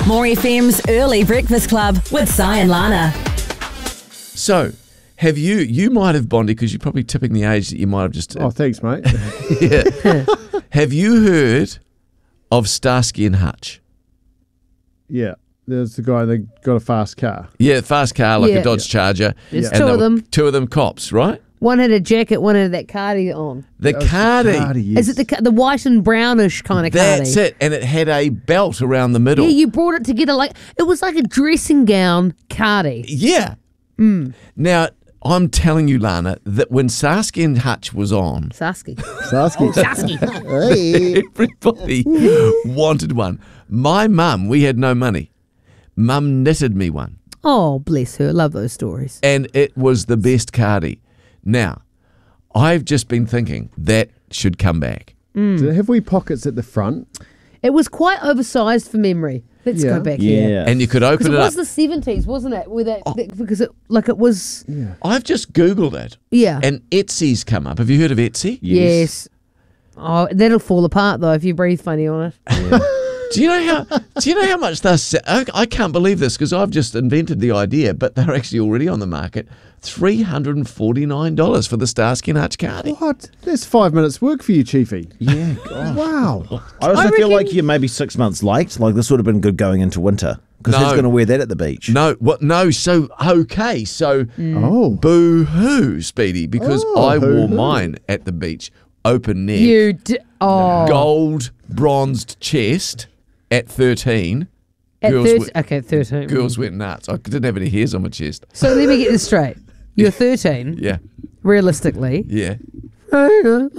More FM's Early Breakfast Club with Si and Lana. So, have you might have, Bondi, because you're probably tipping the age that you might have just... Oh, thanks, mate. Yeah. Have you heard of Starsky and Hutch? Yeah. There's the guy that got a fast car. Yeah, fast car, like Yeah. a Dodge Charger. There's And two they of were them. Two of them cops, right? One had a jacket, one had that cardi on. The cardi. Yes. Is it the white and brownish kind of cardi? That's it. And it had a belt around the middle. Yeah, you brought it together like it was like a dressing gown cardi. Yeah. Now, I'm telling you, Lana, that when Starsky and Hutch was on, Sasky. Sasky. Sasky. Hey. everybody wanted one. My mum, we had no money. Mum knitted me one. Oh, bless her. Love those stories. And it was the best cardi. Now, I've just been thinking that should come back. Have we pockets at the front? It was quite oversized for memory. Let's Yeah. go back here. And you could Because open it it was up. the 70s, wasn't it? With that, because it was, I've just Googled it. yeah. And Etsy's come up. Have you heard of Etsy? Yes. Oh, that'll fall apart though if you breathe funny on it. Do you know how much they're I can't believe this because I've just invented the idea, but they're actually already on the market. $349 for the Starsky and Hutch cardi. What? That's 5 minutes work for you, Chiefy. Yeah, gosh. Wow. I also I feel reckon- like you're maybe 6 months late. Like this would have been good going into winter because No. who's going to wear that at the beach? No, what? No. So okay, so Oh. boo hoo, Speedy, because Oh, I wore hoo-hoo. mine at the beach, open neck, Oh. gold bronzed chest at 13. At Girls 13. went- Okay, 13. Girls went nuts. I didn't have any hairs on my chest. So let me get this straight. You're 13, Yeah, realistically. yeah. And,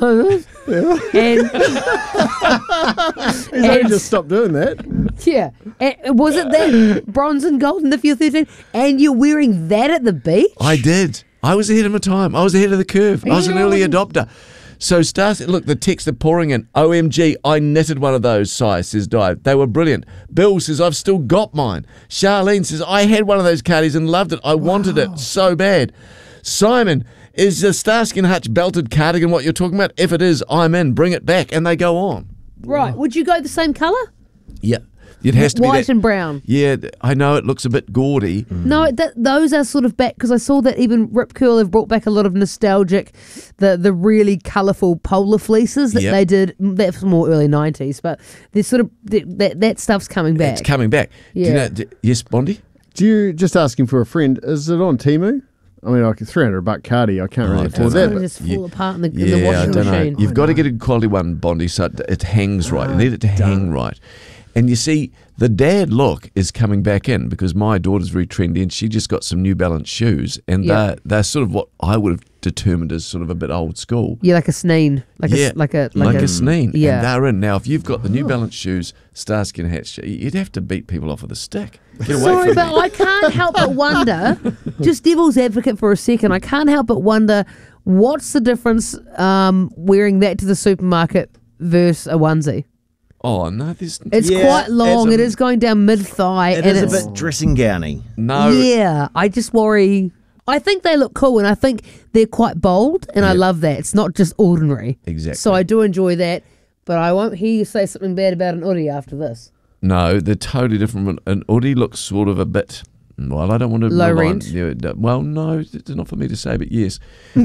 He's only just stopped doing that. yeah. And was it that bronze and golden if you're 13 and you're wearing that at the beach? I did. I was ahead of my time. I was ahead of the curve. I was an early adopter. So look, the texts are pouring in. OMG, I knitted one of those, Si, says Dive. They were brilliant. Bill says, I've still got mine. Charlene says, I had one of those cardies and loved it. I wanted it so bad. Simon, is the Starsky and Hutch belted cardigan what you're talking about? If it is, I'm in. Bring it back. And they go on. Right. Would you go the same colour? Yeah. It has to be White that. and brown. Yeah, I know it looks a bit gaudy. No, those are sort of back because I saw that even Rip Curl have brought back a lot of nostalgic, the really colourful polar fleeces that Yep. they did. That's more early 90s, but there's sort of that stuff's coming back. It's coming back. Yeah. Do you know, yes, Bondi? Do you, just asking for a friend, is it on Temu? I mean, like $300 cardi, I can't really I afford don't that. They But just fall Yeah. apart in the Yeah, I washing don't know. machine. You've got to get a quality one, Bondi, so it hangs right. You need it to hang right. And you see, the dad look is coming back in because my daughter's very trendy and she just got some New Balance shoes and Yeah. they're sort of what I would have determined as sort of a bit old school. Yeah, like a sneen, like Yeah, a like a sneen. Yeah. And they're in. Now, if you've got the New Balance shoes, Starsky and Hutch, you'd have to beat people off with a stick. Get away Sorry, from but me. I can't help but wonder, just devil's advocate for a second, I can't help but wonder what's the difference wearing that to the supermarket versus a onesie? Oh, no, there's... It's Yeah, quite long. it's It a- is going down mid-thigh. It and is it's, a bit dressing gowny. No. Yeah, I just worry. I think they look cool and I think they're quite bold and I Yeah. love that. It's not just ordinary. Exactly. So I do enjoy that, but I won't hear you say something bad about an hoodie after this. No, they're totally different. An hoodie looks sort of a bit... Well, I don't want to... Low malign- rent? Yeah, well, no, it's not for me to say, but yes.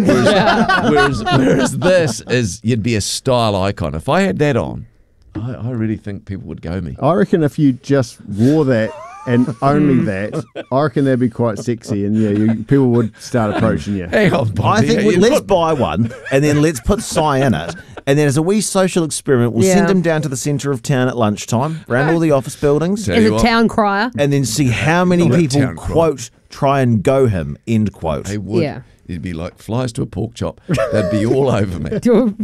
Whereas this is... You'd be a style icon. If I had that on, I really think people would go me. I reckon if you just wore that and only that, I reckon that'd be quite sexy and people would start approaching you. Hang on, I Bondi. think You let's put- buy one and then let's put Si in it. And then as a wee social experiment, we'll Yeah. send him down to the centre of town at lunchtime, around all the office buildings, Tell As you a what, town crier. and then see how many Not a people, town cry. quote, try and go him, end quote. They would. Yeah. It'd be like flies to a pork chop. They'd be all over me.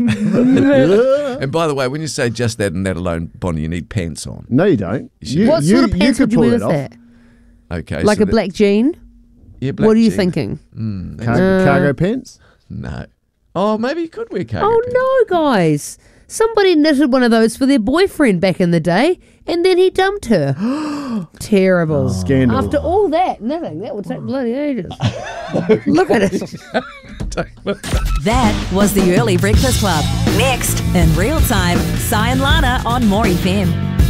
And by the way, when you say just that and that alone, Bonnie, you need pants on. No, you don't. should- What sort of pants could would you pull wear that with off. that? Okay. Like so a black jean? Yeah, black What are you jean. thinking? Cargo pants? No. Oh, maybe you could wear cargo Oh pants. no, guys. Somebody knitted one of those for their boyfriend back in the day, and then he dumped her. Terrible. Scandal. After all that knitting, that would take bloody ages. Look at it. That was the Early Breakfast Club. Next, in real time, Si and Lana on More FM.